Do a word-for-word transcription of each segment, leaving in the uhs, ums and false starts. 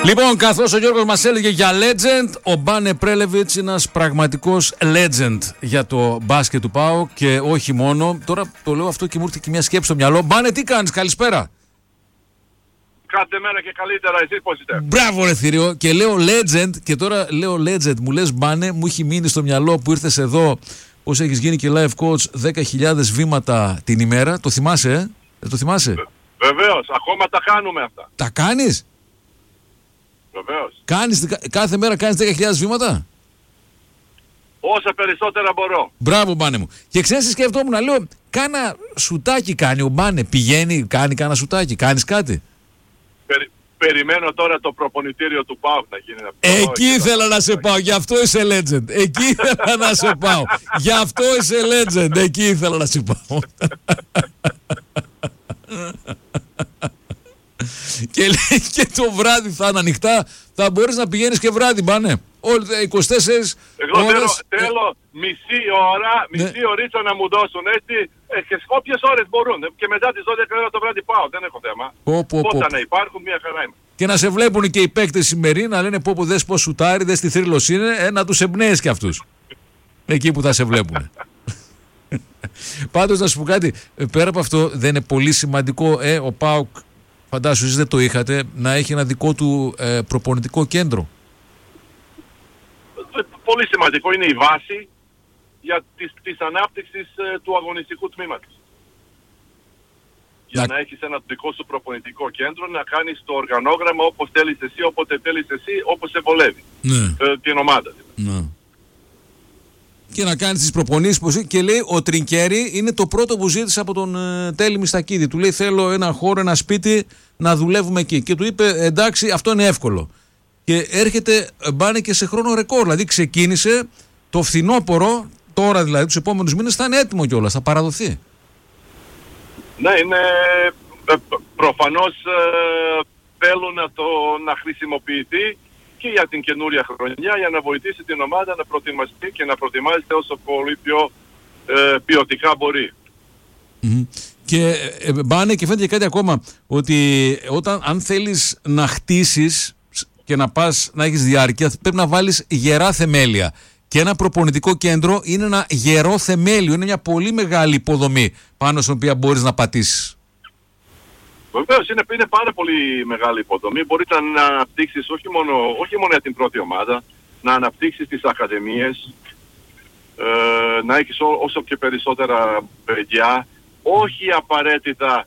Λοιπόν, καθώς ο Γιώργος μας έλεγε για legend, ο Μπάνε Πρέλεβιτς είναι ένας πραγματικός legend για το μπάσκετ του ΠΑΟΚ και όχι μόνο. Τώρα το λέω αυτό και μου ήρθε και μια σκέψη στο μυαλό. Μπάνε, τι κάνεις, καλησπέρα. Κάθε μέρα και καλύτερα, εσείς πώς είστε? Μπράβο ρε θηρίο. Και λέω legend και τώρα λέω legend, μου λες Μπάνε, μου έχει μείνει στο μυαλό που ήρθες εδώ, πως έχεις γίνει και life coach δέκα χιλιάδες βήματα την ημέρα. Το θυμάσαι, ε? Δεν το θυμάσαι? Βεβαίως, ακόμα τα κάνουμε αυτά. Τα κάνεις? Βεβαίως. Κάνεις, κάθε μέρα κάνεις δέκα χιλιάδες βήματα? Όσα περισσότερα μπορώ. Μπράβο Μπάνε μου. Και ξέρεις, σκεφτόμουν να λέω, κάνα σουτάκι κάνει ο Μπάνε, πηγαίνει, κάνει κάνα σουτάκι, κάνεις κάτι? Περι, περιμένω τώρα το προπονητήριο του ΠΑΟΚ να γίνει. Εκεί ήθελα να σε πάω, γι' αυτό είσαι legend. Εκεί ήθελα να σε πάω. Γι' αυτό είσαι legend. Εκεί ήθελα να σε πάω. Και λέει και το βράδυ θα είναι ανοιχτά, θα μπορείς να πηγαίνεις και βράδυ, Μπάνε. Όλοι είκοσι τέσσερις Εγώ ώρες. θέλω, θέλω μισή ώρα, μισή Ναι. ωρίτσα να μου δώσουν έτσι ε, και όποιες ώρες μπορούν. Και μετά τις δώδεκα ώρα το βράδυ πάω, δεν έχω θέμα. Πω, πω, πω. Πότα να υπάρχουν, μια χαρά είμαι. Και να σε βλέπουν και οι παίκτες σημερινοί να λένε πω πω δες πως σουτάρει, δες τι θρύλος είναι, ε, να τους εμπνέεις και αυτούς. Εκεί που θα σε βλέπουν. Πάντως να σου πω κάτι, ε, πέρα από αυτό δεν είναι πολύ σημαντικό, ε, ο ΠΑΟΚ, φαντάσου εσείς δεν το είχατε, να έχει ένα δικό του ε, προπονητικό κέντρο. Πολύ σημαντικό, είναι η βάση για της, της ανάπτυξης ε, του αγωνιστικού τμήματος. Για Να- να έχεις ένα δικό σου προπονητικό κέντρο, να κάνεις το οργανόγραμμα όπως θέλεις εσύ, όποτε θέλεις εσύ, όπως σε βολεύει. Ναι. Ε, την ομάδα. Ναι. Και να κάνεις τις προπονήσεις που ζει- και λέει ο Τρινκέρι είναι το πρώτο που ζήτησε από τον ε, Τέλη Μιστακίδη. Του λέει θέλω ένα χώρο, ένα σπίτι να δουλεύουμε εκεί. Και του είπε εντάξει αυτό είναι εύκολο. Και έρχεται ε, Μπάνε και σε χρόνο ρεκόρ. Δηλαδή ξεκίνησε το φθινόπωρο, τώρα δηλαδή τους επόμενους μήνες θα είναι έτοιμο κιόλας, θα παραδοθεί. Ναι, είναι ε, προφανώς ε, θέλουν να, το, να χρησιμοποιηθεί και για την καινούρια χρονιά για να βοηθήσει την ομάδα να προετοιμαστεί και να προετοιμάζεται όσο πολύ πιο ε, ποιοτικά μπορεί. Μμμ. Και ε, Μπάνε και φαίνεται και κάτι ακόμα, ότι όταν αν θέλεις να χτίσεις και να πας να έχεις διάρκεια πρέπει να βάλεις γερά θεμέλια. Και ένα προπονητικό κέντρο είναι ένα γερό θεμέλιο, είναι μια πολύ μεγάλη υποδομή πάνω στην οποία μπορείς να πατήσεις. Βεβαίως είναι, είναι πάρα πολύ μεγάλη υποδομή. Μπορείς να αναπτύξεις όχι μόνο, όχι μόνο για την πρώτη ομάδα, να αναπτύξεις τις ακαδημίες, ε, να έχεις ό, όσο και περισσότερα παιδιά, όχι απαραίτητα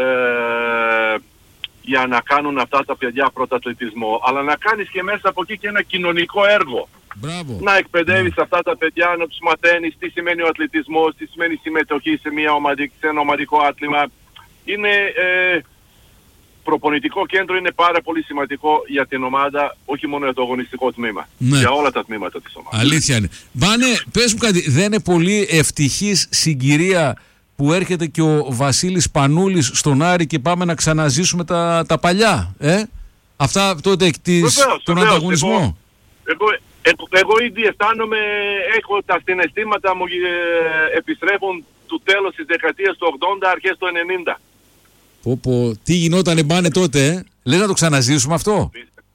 ε, για να κάνουν αυτά τα παιδιά πρωταθλητισμό, αλλά να κάνεις και μέσα από εκεί και ένα κοινωνικό έργο. Μπράβο. Να εκπαιδεύεις mm. αυτά τα παιδιά, να τους μαθαίνεις τι σημαίνει ο αθλητισμός, τι σημαίνει συμμετοχή σε, μια ομαδική, σε ένα ομαδικό άθλημα. Είναι, ε, προπονητικό κέντρο είναι πάρα πολύ σημαντικό για την ομάδα, όχι μόνο για το αγωνιστικό τμήμα. Ναι. Για όλα τα τμήματα της ομάδας. Αλήθεια είναι. Μπάνε, πες μου κάτι, δεν είναι πολύ ευτυχής συγκυρία που έρχεται και ο Βασίλης Πανούλης στον Άρη και πάμε να ξαναζήσουμε τα, τα παλιά, ε? Αυτά τότε της, Βεβαίως, τον βεβαίως. ανταγωνισμό. Εγώ, εγώ, εγώ ήδη αισθάνομαι, έχω τα συναισθήματα μου ε, επιστρέφουν του τέλος της δεκαετίας του ογδόντα, αρχές του ενενήντα. Πω, πω, τι γινότανε Μπάνε τότε, ε? Λες να το ξαναζήσουμε αυτό?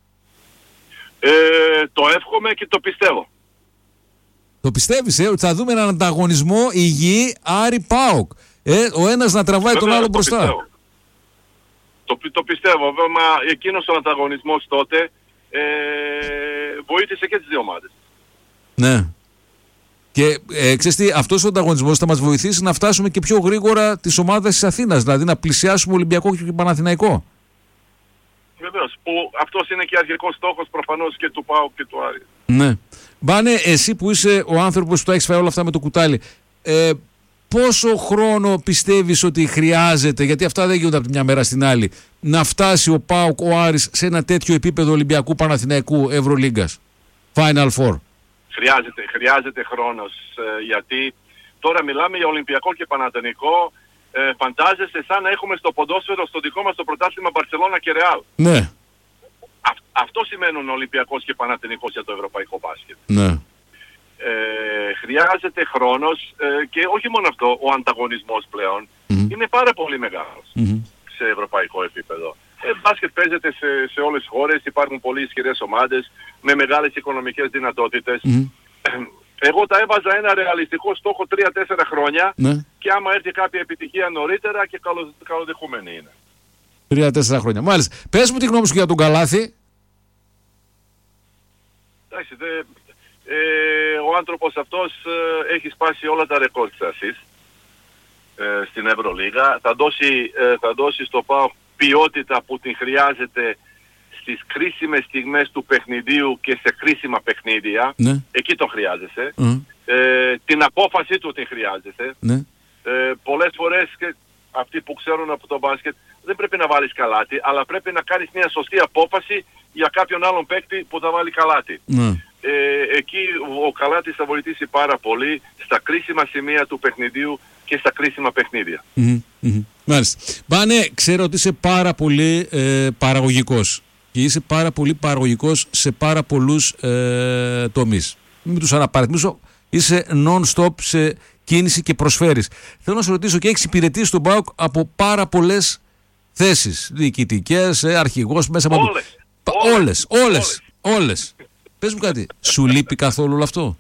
Ε, το εύχομαι και το πιστεύω. Το πιστεύεις, ε, ότι θα δούμε έναν ανταγωνισμό υγιή Άρη ΠΑΟΚ. Ε, ο ένας να τραβάει Βέβαια, τον άλλο το μπροστά. Πιστεύω. Το, το πιστεύω. Βέβαια, εκείνος ο ανταγωνισμός τότε ε, βοήθησε και τις δύο ομάδες. Ναι. Και ε, ξέρεις τι, αυτός ο ανταγωνισμός θα μας βοηθήσει να φτάσουμε και πιο γρήγορα τις ομάδες της Αθήνας, δηλαδή να πλησιάσουμε Ολυμπιακό και Παναθηναϊκό. Βεβαίως, που αυτός είναι και αρχικός στόχος προφανώς και του ΠΑΟΚ και του Άρη. Ναι. Μπάνε, εσύ που είσαι ο άνθρωπος που τα έχεις φάει όλα αυτά με το κουτάλι, ε, πόσο χρόνο πιστεύεις ότι χρειάζεται, γιατί αυτά δεν γίνονται από τη μια μέρα στην άλλη, να φτάσει ο ΠΑΟΚ, ο Άρης σε ένα τέτοιο επίπεδο Ολυμπιακού, Παναθηναϊκού, Ευρωλίγκας, Final Four? Χρειάζεται, χρειάζεται χρόνος, ε, γιατί τώρα μιλάμε για Ολυμπιακό και Παναθηναϊκό, ε, φαντάζεσαι σαν να έχουμε στο ποδόσφαιρο στο δικό μας το πρωτάθλημα Μπαρσελόνα και Ρεάλ. Ναι. Α, αυτό σημαίνουν Ολυμπιακός και Παναθηναϊκός για το ευρωπαϊκό μπάσκετ. Ναι. Ε, χρειάζεται χρόνος ε, και όχι μόνο αυτό, ο ανταγωνισμός πλέον Mm-hmm. είναι πάρα πολύ μεγάλος Mm-hmm. σε ευρωπαϊκό επίπεδο. Ε, μπάσκετ παίζεται σε, σε όλες τις χώρες, υπάρχουν πολύ ισχυρές ομάδες με μεγάλες οικονομικές δυνατότητες. Mm. Εγώ τα έβαζα ένα ρεαλιστικό στόχο τρία τέσσερα χρόνια ναι. και άμα έρθει κάποια επιτυχία νωρίτερα και καλο, καλοδεχούμενη είναι. τρία τέσσερα χρόνια. Μάλιστα. Πες μου τη γνώμη σου για τον Καλάθι. Εντάξει, δε, ε, ο άνθρωπος αυτός ε, έχει σπάσει όλα τα ρεκόρ της ΑΣΥΣ ε, στην Ευρωλίγα. Θα δώσει, ε, θα δώσει στο ΠΑΟΚ ποιότητα που την χρειάζεται στις κρίσιμες στιγμές του παιχνιδίου και σε κρίσιμα παιχνίδια. Ναι. Εκεί το χρειάζεσαι. Mm. Ε, την απόφαση του την χρειάζεσαι. Ναι. Ε, πολλές φορές και αυτοί που ξέρουν από το μπάσκετ δεν πρέπει να βάλεις καλάτι, αλλά πρέπει να κάνεις μια σωστή απόφαση για κάποιον άλλον παίκτη που θα βάλει καλάτι. Ναι. Ε, εκεί ο καλάτης θα βοηθήσει πάρα πολύ στα κρίσιμα σημεία του παιχνιδίου και στα κρίσιμα παιχνίδια. Mm-hmm. Mm-hmm. Μάλιστα. Πάνε, ξέρω ότι είσαι πάρα πολύ ε, παραγωγικός και είσαι πάρα πολύ παραγωγικός σε πάρα πολλούς ε, τομείς. Μην τους αναπαριθμίσω, είσαι non-stop σε κίνηση και προσφέρεις. Θέλω να σε ρωτήσω, και έχεις υπηρετήσει τον ΠΑΟΚ από πάρα πολλές θέσεις, διοικητικές, ε, αρχηγός, μέσα από... Όλες. Πα, όλες, όλες, όλες, όλες. Πες μου κάτι, σου λείπει καθόλου όλο αυτό?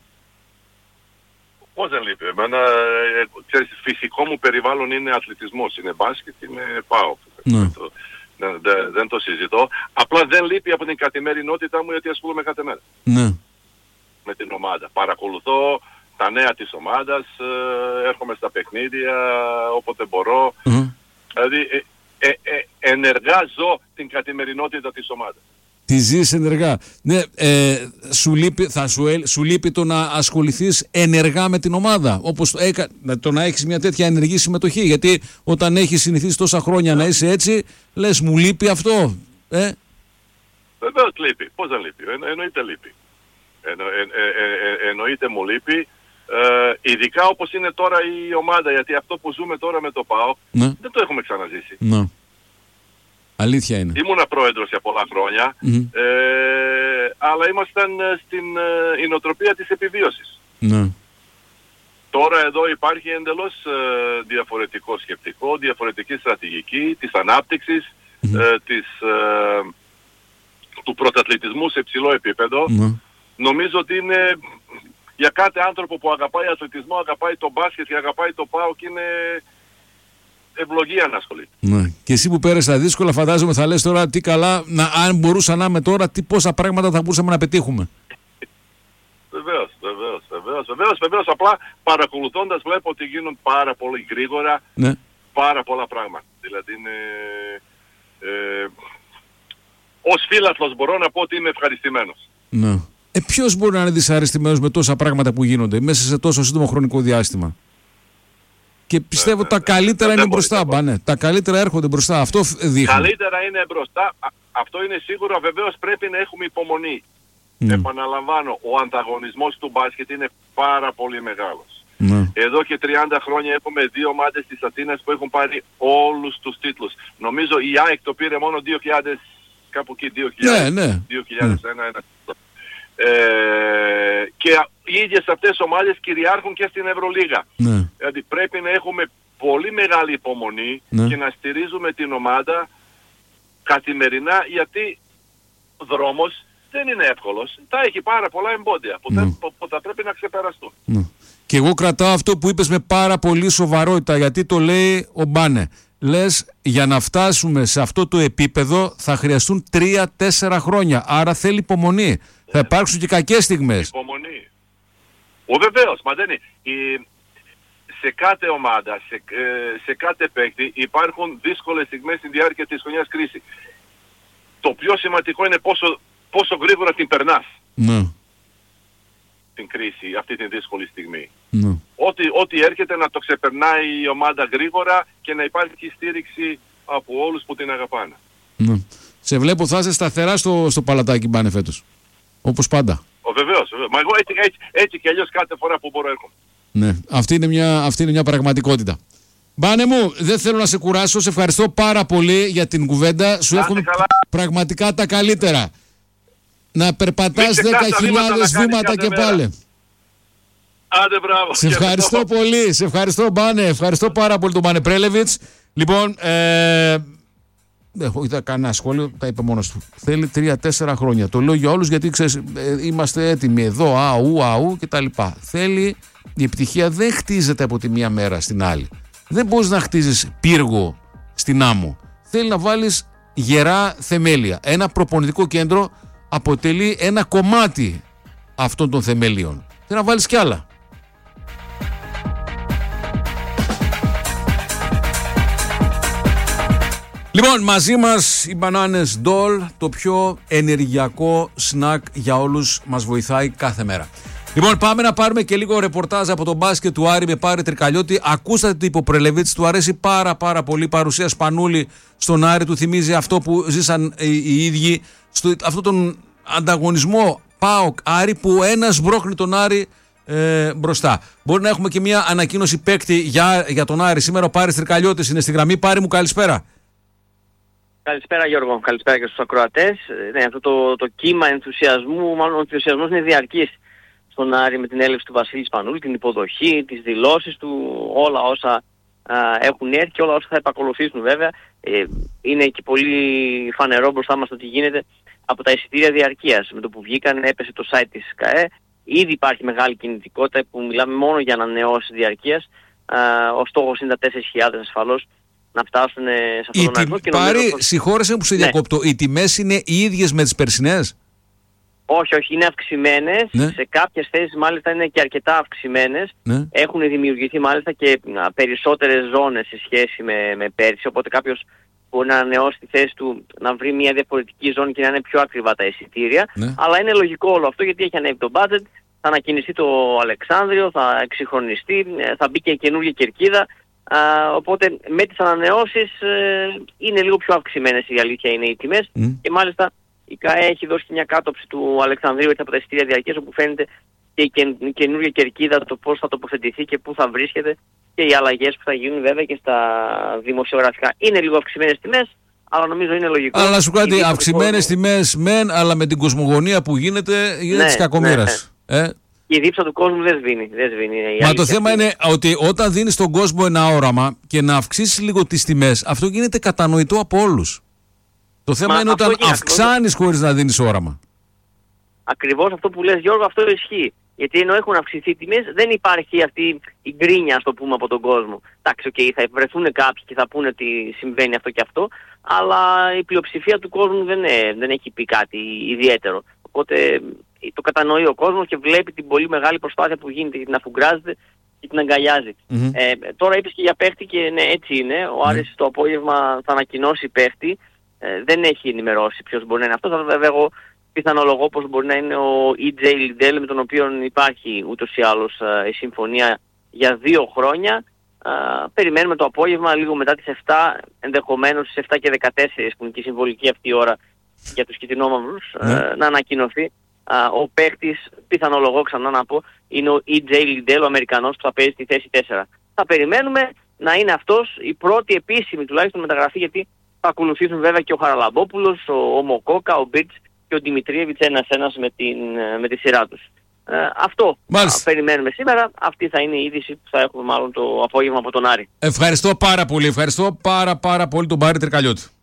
Πώς δεν λείπει? Εμένα, ε, ξέρεις, φυσικό μου περιβάλλον είναι αθλητισμός, είναι μπάσκετ, είναι ΠΑΟΚ. Ναι. Δεν, δεν, δεν το συζητώ. Απλά δεν λείπει από την καθημερινότητά μου γιατί ασχολούμαι κάθε μέρα. Ναι. Με την ομάδα. Παρακολουθώ τα νέα της ομάδας, ε, έρχομαι στα παιχνίδια όποτε μπορώ. Mm-hmm. Δηλαδή ε, ε, ε, ενεργά ζω την καθημερινότητα της ομάδας. Τη ζεις ενεργά. Ναι, ε, σου, λείπει, θα σου, σου λείπει το να ασχοληθείς ενεργά με την ομάδα. Όπως το, έκα, το να έχεις μια τέτοια ενεργή συμμετοχή. Γιατί όταν έχεις συνηθίσει τόσα χρόνια να είσαι έτσι, λες μου λείπει αυτό. Ε? Βεβαίως λείπει. Πώς δεν λείπει? Εν, εννοείται λείπει. Εννο, ε, ε, ε, εννοείται μου λείπει. Ε, ειδικά όπως είναι τώρα η ομάδα. Γιατί αυτό που ζούμε τώρα με το ΠΑΟΚ ναι. δεν το έχουμε ξαναζήσει. Ναι. Αλήθεια είναι. Ήμουνα πρόεδρος για πολλά χρόνια, mm-hmm. ε, αλλά ήμασταν στην ε, νοοτροπία της επιβίωσης. Ναι. Τώρα εδώ υπάρχει εντελώς ε, διαφορετικό σκεπτικό, διαφορετική στρατηγική της ανάπτυξης, mm-hmm. ε, της, ε, του πρωταθλητισμού σε υψηλό επίπεδο. Mm-hmm. Νομίζω ότι είναι για κάθε άνθρωπο που αγαπάει αθλητισμό, αγαπάει το μπάσκετ και αγαπάει το ΠΑΟΚ, είναι ευλογία να ασχολείται. Ναι. Και εσύ που πέρασες τα δύσκολα, φαντάζομαι θα λες τώρα τι καλά, να, αν μπορούσα να είμαι τώρα, τι πόσα πράγματα θα μπορούσαμε να πετύχουμε. Βεβαίως, βεβαίως, βεβαίως, βεβαίως, βεβαίως. Απλά παρακολουθώντας βλέπω ότι γίνουν πάρα πολύ γρήγορα, ναι. πάρα πολλά πράγματα. Δηλαδή είναι... Ε, ως φίλαθλος μπορώ να πω ότι είμαι ευχαριστημένος. Ναι. Ε, ποιος μπορεί να είναι δυσαρεστημένος με τόσα πράγματα που γίνονται μέσα σε τόσο σύντομο χρονικό διάστημα? Και πιστεύω ε, τα ε, καλύτερα ε, είναι μπροστά, μπορεί, ναι. Τα καλύτερα έρχονται μπροστά. Αυτό δείχνει. Καλύτερα είναι μπροστά. Α, αυτό είναι σίγουρο. Βεβαίως πρέπει να έχουμε υπομονή. Mm. Επαναλαμβάνω, ο ανταγωνισμός του μπάσκετ είναι πάρα πολύ μεγάλος. Mm. Εδώ και τριάντα χρόνια έχουμε δύο ομάδες της Αθήνας που έχουν πάρει όλους τους τίτλους. Νομίζω η ΑΕΚ το πήρε μόνο δύο χιλιάδες, κάπου εκεί δύο χιλιάδες, ναι, ναι. δύο χιλιάδες ένα, ένα. Ε, και οι ίδιες αυτές ομάδες κυριάρχουν και στην Ευρωλίγα. Ναι. Δηλαδή πρέπει να έχουμε πολύ μεγάλη υπομονή ναι. και να στηρίζουμε την ομάδα καθημερινά, γιατί ο δρόμος δεν είναι εύκολος. Θα έχει πάρα πολλά εμπόδια που, ναι. θα, που θα πρέπει να ξεπεραστούν. Ναι. Και εγώ κρατάω αυτό που είπες με πάρα πολύ σοβαρότητα, γιατί το λέει ο Μπάνε. Λες, για να φτάσουμε σε αυτό το επίπεδο θα χρειαστούν τρία τέσσερα χρόνια. Άρα θέλει υπομονή. Ναι. Θα υπάρξουν και κακές στιγμές. Υπομονή. Ο βεβαίως, μα δεν είναι. Η, σε κάθε ομάδα, σε, ε, σε κάθε παίκτη υπάρχουν δύσκολες στιγμές στη διάρκεια της χρονιάς κρίση. Το πιο σημαντικό είναι πόσο, πόσο γρήγορα την περνάς. Ναι. Την κρίση, αυτή την δύσκολη στιγμή. Ναι. Ό,τι, ό,τι έρχεται να το ξεπερνάει η ομάδα γρήγορα και να υπάρχει στήριξη από όλους που την αγαπάνε. Ναι. Σε βλέπω θα είσαι σταθερά στο, στο παλατάκι, Μπάνε, φέτος. Όπως πάντα. Ο, βεβαίως, βεβαίως. Μα εγώ έτσι, έτσι, έτσι και αλλιώς κάθε φορά που μπορώ έρχομαι. Ναι, αυτή είναι μια, αυτή είναι μια πραγματικότητα. Μπάνε μου, δεν θέλω να σε κουράσω. Σε ευχαριστώ πάρα πολύ για την κουβέντα. Σου εύχομαι πραγματικά τα καλύτερα. Να περπατάς δέκα χιλιάδες βήματα και πάλι. Άντε, μπράβο. Σε ευχαριστώ αυτό. πολύ. Σε ευχαριστώ, Μπάνε. Ευχαριστώ πάρα πολύ τον Μπάνε Πρέλεβιτς. Λοιπόν, ε, δεν είδα κανένα σχόλιο, τα είπε μόνος του. Θέλει τρία-τέσσερα χρόνια. Το λέω για όλους γιατί ξέρεις, ε, είμαστε έτοιμοι εδώ, αού, αού κτλ. Θέλει, η επιτυχία δεν χτίζεται από τη μία μέρα στην άλλη. Δεν μπορείς να χτίζεις πύργο στην άμμο. Θέλει να βάλεις γερά θεμέλια. Ένα προπονητικό κέντρο αποτελεί ένα κομμάτι αυτών των θεμελίων. Θέλει να βάλεις κι άλλα. Λοιπόν, μαζί μας οι μπανάνες Ντόλ, το πιο ενεργειακό σνακ για όλους, μας βοηθάει κάθε μέρα. Λοιπόν, πάμε να πάρουμε και λίγο ρεπορτάζ από τον μπάσκετ του Άρη με Πάρη Τρικαλιώτη. Ακούσατε τι είπε ο Πρελεβίτης, του αρέσει πάρα πάρα πολύ η παρουσία Σπανούλη στον Άρη, του θυμίζει αυτό που ζήσαν οι, οι ίδιοι, στο, αυτόν τον ανταγωνισμό ΠΑΟΚ Άρη που ένας μπρόχνει τον Άρη ε, μπροστά. Μπορεί να έχουμε και μια ανακοίνωση παίκτη για, για τον Άρη. Σήμερα ο Πάρης Τρικαλιώτης είναι στη γραμμή. Πάρη μου, καλησπέρα. Καλησπέρα Γιώργο, καλησπέρα και στους ακροατές. Ναι, αυτό το, το κύμα ενθουσιασμού, μάλλον ο ενθουσιασμός είναι διαρκής στον Άρη με την έλευση του Βασίλη Σπανούλη, την υποδοχή, τις δηλώσεις του, όλα όσα α, έχουν έρθει και όλα όσα θα επακολουθήσουν βέβαια. Ε, είναι και πολύ φανερό μπροστά μας το τι γίνεται από τα εισιτήρια διαρκείας. Με το που βγήκαν έπεσε το site της ΚΑΕ, ήδη υπάρχει μεγάλη κινητικότητα που μιλάμε μόνο για ανανεώσεις διαρκείας. Α, ο στόχος είναι τα τέσσερις χιλιάδες ασφαλώς να φτάσουν σε αυτόν τον αριθμό. Πάρη, το... συγχώρεσαι που σε διακόπτω, ναι. Οι τιμές είναι οι ίδιες με τις περσινές? Όχι, όχι, είναι αυξημένες. Ναι. Σε κάποιες θέσεις μάλιστα είναι και αρκετά αυξημένες. Ναι. Έχουν δημιουργηθεί μάλιστα και περισσότερες ζώνες σε σχέση με, με πέρσι. Οπότε κάποιος μπορεί να ανανεώσει τη θέση του, να βρει μια διαφορετική ζώνη και να είναι πιο ακριβά τα εισιτήρια. Ναι. Αλλά είναι λογικό όλο αυτό γιατί έχει ανέβει το budget. Θα ανακοινιστεί το Αλεξάνδριο, θα εξυγχρονιστεί, θα μπει και καινούργια κερκίδα. Uh, οπότε με τις ανανεώσεις uh, είναι λίγο πιο αυξημένες, η αλήθεια είναι οι τιμές. Mm. Και μάλιστα η ΚΑΕ έχει δώσει και μια κάτωψη του Αλεξανδρίου έτσι από τα εισιτήρια διαρκείας, όπου φαίνεται και η κεν, καινούργια κερκίδα, το πώς θα τοποθετηθεί και πού θα βρίσκεται και οι αλλαγές που θα γίνουν βέβαια και στα δημοσιογραφικά. Είναι λίγο αυξημένες τιμές, αλλά νομίζω είναι λογικό. Αλλά σου κάτι, αυξημένες τιμές μεν, αλλά με την κοσμογονία που γίνεται, γίνεται ναι, της κακομοίρας. Ναι, ναι. Ε? Η δίψα του κόσμου δεν σβήνει. Δεν σβήνει. Μα το θέμα είναι ότι όταν δίνεις στον κόσμο ένα όραμα και να αυξήσεις λίγο τις τιμές, αυτό γίνεται κατανοητό από όλους. Το θέμα Μα είναι όταν αυξάνεις χωρίς να δίνεις όραμα. Ακριβώς αυτό που λες Γιώργο, αυτό ισχύει. Γιατί ενώ έχουν αυξηθεί οι τιμές, δεν υπάρχει αυτή η γκρίνια, ας το πούμε, από τον κόσμο. Εντάξει, okay, θα βρεθούν κάποιοι και θα πούνε ότι συμβαίνει αυτό και αυτό, αλλά η πλειοψηφία του κόσμου δεν, είναι, δεν έχει πει κάτι ιδιαίτερο. Οπότε το κατανοεί ο κόσμος και βλέπει την πολύ μεγάλη προσπάθεια που γίνεται και την αφουγκράζεται και την αγκαλιάζει. Mm-hmm. Ε, τώρα είπες και για παίχτη και ναι, έτσι είναι. Ο Άρης mm-hmm. το απόγευμα θα ανακοινώσει παίχτη. Ε, δεν έχει ενημερώσει ποιος μπορεί να είναι αυτός. Αλλά βέβαια εγώ πιθανολογώ πως μπορεί να είναι ο ι τζέι Liddell, με τον οποίο υπάρχει ούτως ή άλλως ε, η συμφωνία για δύο χρόνια. Ε, περιμένουμε το απόγευμα λίγο μετά τις επτά, ενδεχομένως στις επτά και δεκατέσσερα που είναι και η συμβολική αυτή η ώρα για τους κυτρινόμαυρους, mm-hmm. ε, να ανακοινωθεί. Uh, ο παίκτης, πιθανολογώ ξανά να πω, είναι ο ι τζέι Liddell, ο Αμερικανός που θα παίζει στη θέση τέσσερα. Θα περιμένουμε να είναι αυτός η πρώτη επίσημη τουλάχιστον μεταγραφή, γιατί θα ακολουθήσουν βέβαια και ο Χαραλαμπόπουλος, ο, ο Μοκόκα, ο Μπίτς και ο Δημητρίεβιτς ένας-ένας με, την, με τη σειρά τους. Uh, αυτό θα περιμένουμε σήμερα. Αυτή θα είναι η είδηση που θα έχουμε μάλλον το απόγευμα από τον Άρη. Ευχαριστώ πάρα πολύ. Ευχαριστώ πάρα πάρα πολύ τον Πάρη Τρικαλιώτη.